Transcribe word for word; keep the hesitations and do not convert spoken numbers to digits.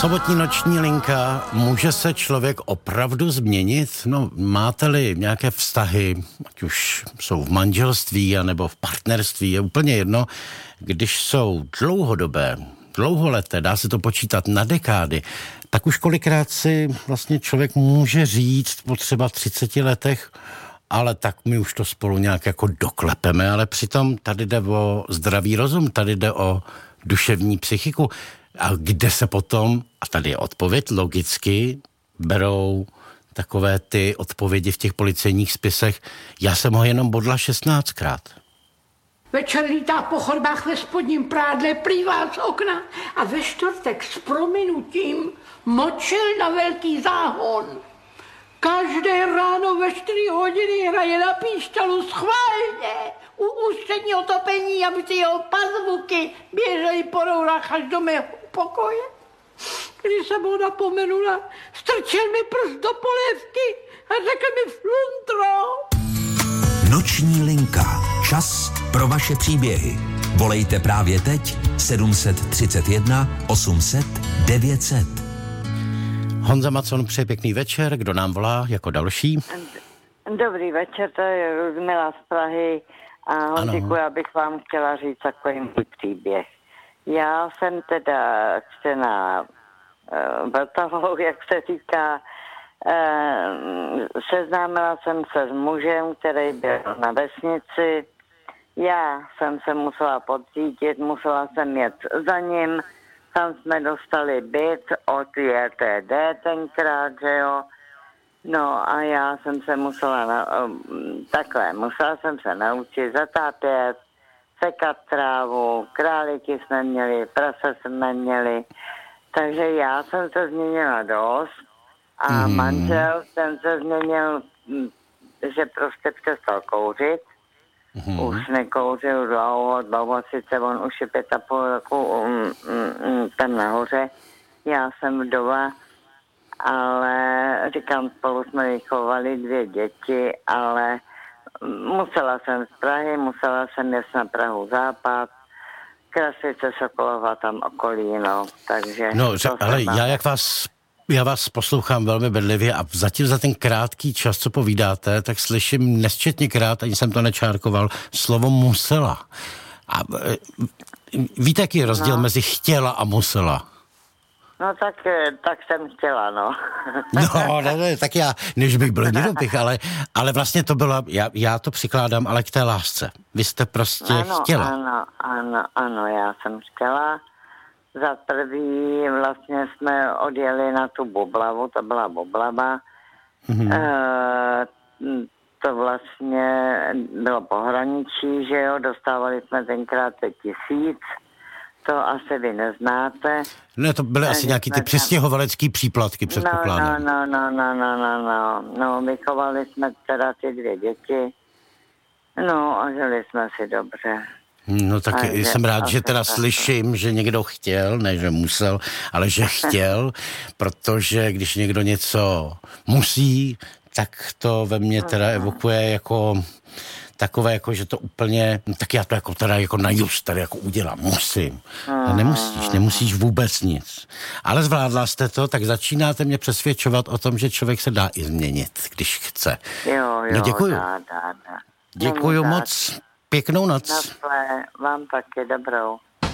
Sobotní noční linka. Může se člověk opravdu změnit? No, máte-li nějaké vztahy, ať už jsou v manželství, anebo v partnerství, je úplně jedno, když jsou dlouhodobé, dlouholeté, dá se to počítat na dekády, tak už kolikrát si vlastně člověk může říct po třeba třiceti letech, ale tak my už to spolu nějak jako doklepeme, ale přitom tady jde o zdravý rozum, tady jde o duševní psychiku. A kde se potom, a tady je odpověď, logicky berou takové ty odpovědi v těch policejních spisech, já jsem ho jenom bodla šestnáctkrát. Večer lítá po chodbách ve spodním prádle, plývá z okna a ve čtvrtek s prominutím močil na velký záhon. Každé ráno ve čtyři hodiny hraje na píšťalu schválně u ústředního topení, aby ty jeho pazvuky běžely po rourách až do mého pokoje. Když jsem ho napomenula, strčil mi prst do polévky a řekl mi fluntro. Noční linka. Čas pro vaše příběhy. Volejte právě teď sedm set třicet jedna osm set devět set. Honza Macon, přeje pěkný večer. Kdo nám volá jako další? Dobrý večer, to je Ludmila z Prahy. A Honziku, já bych vám chtěla říct takový můj příběh. Já jsem teda čtená uh, Vltavou, jak se říká. Uh, seznámila jsem se s mužem, který byl na vesnici. Já jsem se musela podřídit, musela jsem jet za ním. Tam jsme dostali byt od J T D tenkrát, že jo. No a já jsem se musela, na, takhle, musela jsem se naučit zatápět, sekat trávu, králíky jsme měli, prase jsme měli, takže já jsem se změnila dost a mm. manžel ten se změnil, že prostě přestal kouřit. Mm. Už nekouřil dlouho, dlouho, sice on už je pět a půl roku um, um, tam nahoře, já jsem vdova. Ale říkám, spolu jsme vychovali dvě děti, ale musela jsem z Prahy, musela jsem jet na Prahu západ, Krasice, Sokolova, tam okolí, no, takže... No, ale já jak vás, já vás poslouchám velmi bedlivě a zatím za ten krátký čas, co povídáte, tak slyším nesčetněkrát, ani jsem to nečárkoval, slovo musela. A víte, jaký je rozdíl no. mezi chtěla a musela? No tak, tak jsem chtěla, no. No, ne, ne, tak já, než bych byl nedopich, ale, ale vlastně to bylo, já, já to přikládám, ale k té lásce. Vy jste prostě ano, chtěla. Ano, ano, ano, já jsem chtěla. Za prvý vlastně jsme odjeli na tu Bublavu, to byla Bublava. Mm-hmm. E, to vlastně bylo pohraničí, že jo, dostávali jsme tenkrát tisíc. To asi vy neznáte. Ne, to byly asi nějaký ty přistěhovalecký příplatky, předpokládám. No, no, no, no, no, no, no, vychovali jsme teda ty dvě děti, no a žili jsme si dobře. No tak a jsem rád, že teda slyším, že někdo chtěl, ne, že musel, ale že chtěl, protože když někdo něco musí, tak to ve mně teda evokuje jako... takové, jako, že to úplně, no, tak já to jako teda jako na just tady jako udělám, musím. A nemusíš, nemusíš vůbec nic. Ale zvládla jste to, tak začínáte mě přesvědčovat o tom, že člověk se dá i změnit, když chce. Jo, jo, no děkuju. Dá, dá, dá. Děkuju moc, pěknou noc. Naschle, vám taky dobrou.